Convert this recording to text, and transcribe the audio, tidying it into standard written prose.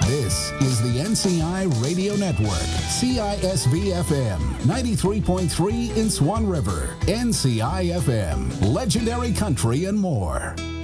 This is the NCI Radio Network, CISV FM, 93.3 in Swan River, NCI FM, Legendary Country and more.